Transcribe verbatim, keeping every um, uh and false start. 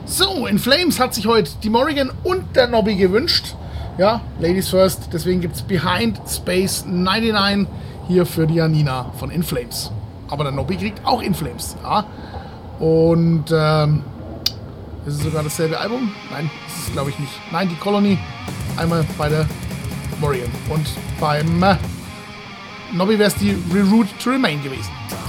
So, In Flames hat sich heute die Morrigan und der Nobby gewünscht. Ja, Ladies first. Deswegen gibt es Behind Space neunundneunzig hier für die Janina von In Flames. Aber der Nobby kriegt auch In Flames. Ja. Und ähm, ist es sogar dasselbe Album? Nein, das ist glaube ich nicht. Nein, die Colony. Einmal bei der Morrigan. Und beim äh, Nobby wäre es die Reroute to Remain gewesen.